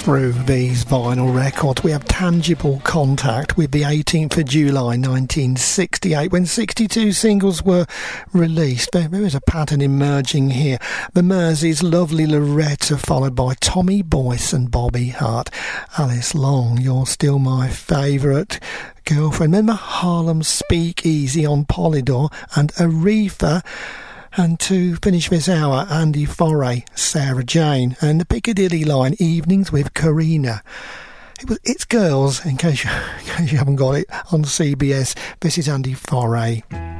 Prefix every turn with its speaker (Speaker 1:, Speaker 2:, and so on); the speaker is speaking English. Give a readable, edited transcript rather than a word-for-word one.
Speaker 1: through these vinyl records. We have tangible contact with the 18th of July 1968 when 62 singles were released. There is a pattern emerging here. The Merseys' Lovely Loretta, followed by Tommy Boyce and Bobby Hart. Alice Long, You're Still My Favourite Girlfriend. Remember Harlem Speakeasy on Polydor and Aretha. And to finish this hour, Andy Foray, Sarah Jane, and the Piccadilly Line, Evenings with Karina. It's Girls, in case you haven't got it, on CBS. This is Andy Foray.